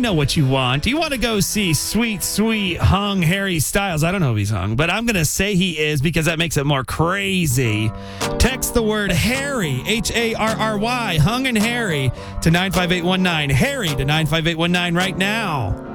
know what you want. You want to go see sweet, sweet hung Harry Styles. I don't know if he's hung, but I'm going to say he is because that makes it more crazy. Text the word Harry, Harry, hung and Harry, to 95819. Harry to 95819 right now.